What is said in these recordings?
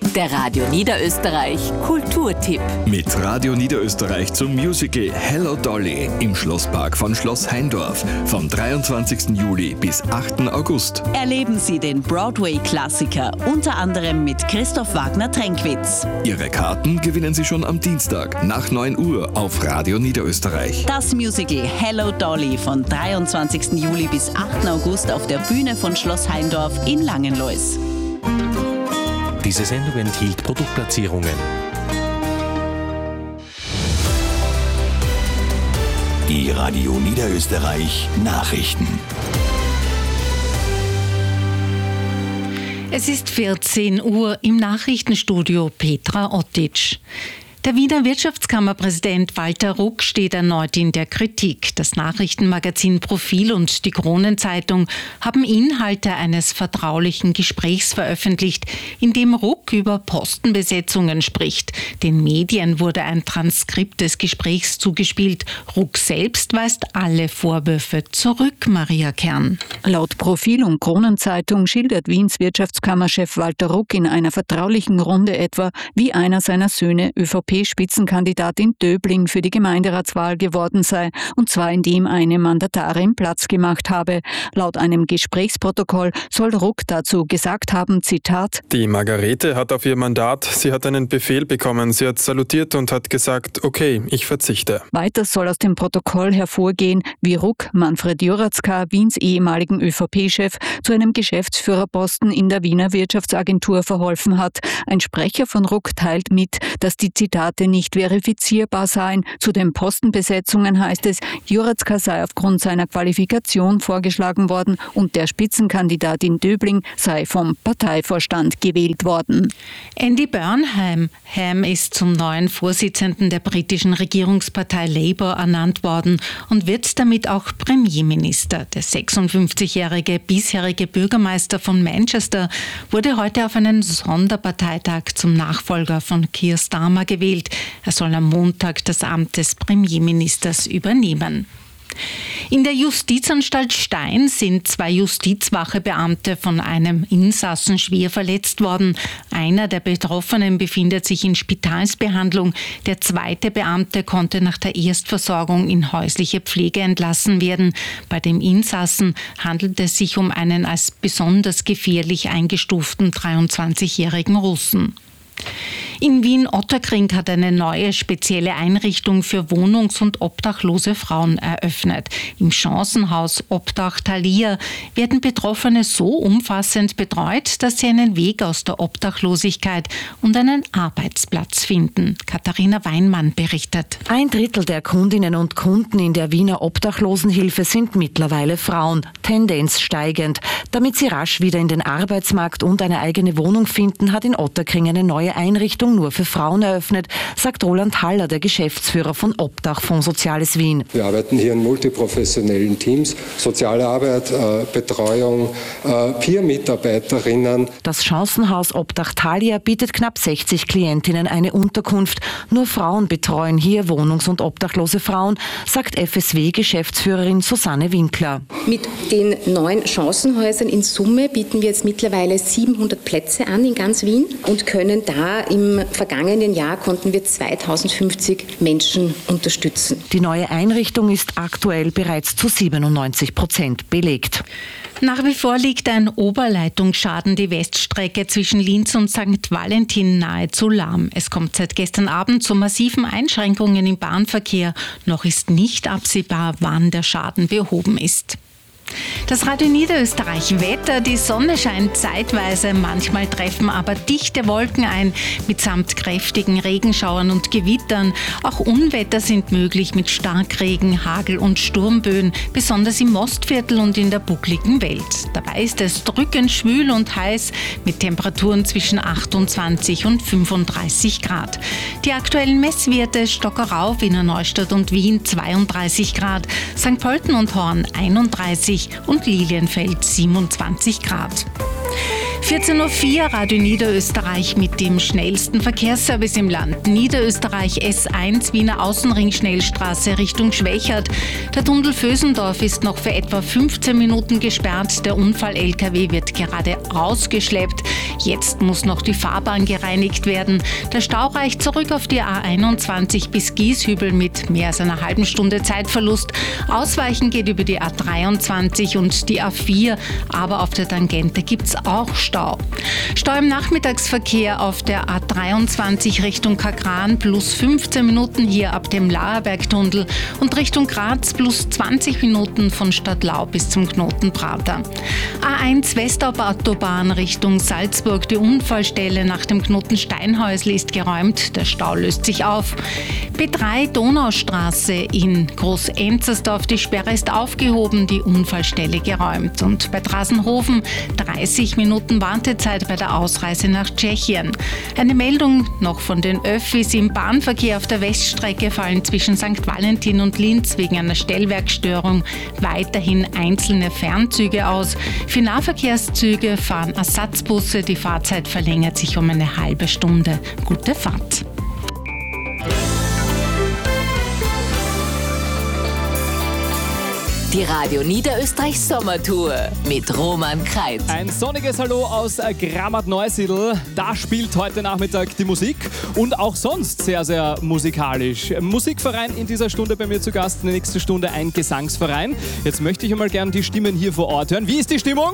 Der Radio Niederösterreich Kulturtipp. Mit Radio Niederösterreich zum Musical Hello Dolly im Schlosspark von Schloss Heindorf vom 23. Juli bis 8. August. Erleben Sie den Broadway-Klassiker, unter anderem mit Christoph Wagner-Tränkwitz. Ihre Karten gewinnen Sie schon am Dienstag nach 9 Uhr auf Radio Niederösterreich. Das Musical Hello Dolly von 23. Juli bis 8. August auf der Bühne von Schloss Heindorf in Langenlois. Diese Sendung enthielt Produktplatzierungen. Die Radio Niederösterreich Nachrichten. Es ist 14 Uhr im Nachrichtenstudio Petra Ottic. Der Wiener Wirtschaftskammerpräsident Walter Ruck steht erneut in der Kritik. Das Nachrichtenmagazin Profil und die Kronenzeitung haben Inhalte eines vertraulichen Gesprächs veröffentlicht, in dem Ruck über Postenbesetzungen spricht. Den Medien wurde ein Transkript des Gesprächs zugespielt. Ruck selbst weist alle Vorwürfe zurück, Maria Kern. Laut Profil und Kronenzeitung schildert Wiens Wirtschaftskammerchef Walter Ruck in einer vertraulichen Runde etwa, wie einer seiner Söhne ÖVP-Spitzenkandidat in Döbling für die Gemeinderatswahl geworden sei, und zwar indem eine Mandatarin Platz gemacht habe. Laut einem Gesprächsprotokoll soll Ruck dazu gesagt haben, Zitat: Die Margarete hat auf ihr Mandat, sie hat einen Befehl bekommen, sie hat salutiert und hat gesagt, okay, ich verzichte. Weiter soll aus dem Protokoll hervorgehen, wie Ruck Manfred Juratzka, Wiens ehemaligen ÖVP-Chef, zu einem Geschäftsführerposten in der Wiener Wirtschaftsagentur verholfen hat. Ein Sprecher von Ruck teilt mit, dass die Zitate nicht verifizierbar seien. Zu den Postenbesetzungen heißt es, Juratzka sei aufgrund seiner Qualifikation vorgeschlagen worden und der Spitzenkandidat in Döbling sei vom Parteivorstand gewählt worden. Andy Burnham ist zum neuen Vorsitzenden der britischen Regierungspartei Labour ernannt worden und wird damit auch Premierminister. Der 56-jährige bisherige Bürgermeister von Manchester wurde heute auf einen Sonderparteitag zum Nachfolger von Keir Starmer gewählt. Er soll am Montag das Amt des Premierministers übernehmen. In der Justizanstalt Stein sind 2 Justizwachebeamte von einem Insassen schwer verletzt worden. Einer der Betroffenen befindet sich in Spitalsbehandlung. Der zweite Beamte konnte nach der Erstversorgung in häusliche Pflege entlassen werden. Bei dem Insassen handelt es sich um einen als besonders gefährlich eingestuften 23-jährigen Russen. In Wien-Otterkring hat eine neue spezielle Einrichtung für wohnungs- und obdachlose Frauen eröffnet. Im Chancenhaus Obdach Thalia werden Betroffene so umfassend betreut, dass sie einen Weg aus der Obdachlosigkeit und einen Arbeitsplatz finden. Katharina Weinmann berichtet. 1/3 der Kundinnen und Kunden in der Wiener Obdachlosenhilfe sind mittlerweile Frauen, Tendenz steigend. Damit sie rasch wieder in den Arbeitsmarkt und eine eigene Wohnung finden, hat in Otterkring eine neue Einrichtung nur für Frauen eröffnet, sagt Roland Haller, der Geschäftsführer von Obdach Fonds Soziales Wien. Wir arbeiten hier in multiprofessionellen Teams, soziale Arbeit, Betreuung, Peer-Mitarbeiterinnen. Das Chancenhaus Obdach Thalia bietet knapp 60 Klientinnen eine Unterkunft. Nur Frauen betreuen hier wohnungs- und obdachlose Frauen, sagt FSW-Geschäftsführerin Susanne Winkler. Mit den 9 Chancenhäusern in Summe bieten wir jetzt mittlerweile 700 Plätze an in ganz Wien und können da im vergangenen Jahr konnten wir 2050 Menschen unterstützen. Die neue Einrichtung ist aktuell bereits zu 97% belegt. Nach wie vor liegt ein Oberleitungsschaden die Weststrecke zwischen Linz und St. Valentin nahezu lahm. Es kommt seit gestern Abend zu massiven Einschränkungen im Bahnverkehr. Noch ist nicht absehbar, wann der Schaden behoben ist. Das Radio Niederösterreich Wetter, die Sonne scheint zeitweise, manchmal treffen aber dichte Wolken ein, mitsamt kräftigen Regenschauern und Gewittern. Auch Unwetter sind möglich mit Starkregen, Hagel und Sturmböen, besonders im Mostviertel und in der buckligen Welt. Dabei ist es drückend schwül und heiß mit Temperaturen zwischen 28 und 35 Grad. Die aktuellen Messwerte: Stockerau, Wiener Neustadt und Wien 32 Grad, St. Pölten und Horn 31 und Lilienfeld 27 Grad. 14.04 Uhr, Radio Niederösterreich mit dem schnellsten Verkehrsservice im Land. Niederösterreich S1, Wiener Außenring Schnellstraße Richtung Schwächert. Der Tunnel Vösendorf ist noch für etwa 15 Minuten gesperrt. Der Unfall-LKW wird gerade ausgeschleppt. Jetzt muss noch die Fahrbahn gereinigt werden. Der Stau reicht zurück auf die A21 bis Gieshübel mit mehr als einer halben Stunde Zeitverlust. Ausweichen geht über die A23 und die A4, aber auf der Tangente gibt es auch Stau. Stau im Nachmittagsverkehr auf der A23 Richtung Kagran plus 15 Minuten hier ab dem Laerbergtunnel und Richtung Graz plus 20 Minuten von Stadtlau bis zum Knoten Prater. A1 Westautobahn Richtung Salzburg. Die Unfallstelle nach dem Knoten Steinhäusl ist geräumt. Der Stau löst sich auf. B3 Donaustraße in Groß-Enzersdorf. Die Sperre ist aufgehoben, die Unfallstelle geräumt. Und bei Drasenhofen 30 Minuten Wartezeit bei der Ausreise nach Tschechien. Eine Meldung noch von den Öffis. Im Bahnverkehr auf der Weststrecke fallen zwischen St. Valentin und Linz wegen einer Stellwerkstörung weiterhin einzelne Fernzüge aus. Für Nahverkehrszüge fahren Ersatzbusse. Die Fahrzeit verlängert sich um eine halbe Stunde. Gute Fahrt. Die Radio Niederösterreich Sommertour mit Roman Kreit. Ein sonniges Hallo aus Grammat-Neusiedl. Da spielt heute Nachmittag die Musik und auch sonst sehr, sehr musikalisch. Musikverein in dieser Stunde bei mir zu Gast, in der nächsten Stunde ein Gesangsverein. Jetzt möchte ich einmal gerne die Stimmen hier vor Ort hören. Wie ist die Stimmung?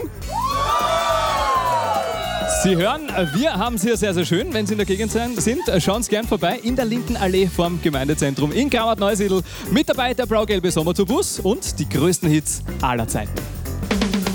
Sie hören, wir haben es hier sehr, sehr schön. Wenn Sie in der Gegend sind, schauen Sie gern vorbei in der Lindenallee vorm Gemeindezentrum in Grammat-Neusiedl. Mit dabei der blau-gelbe Sommertourbus und die größten Hits aller Zeiten.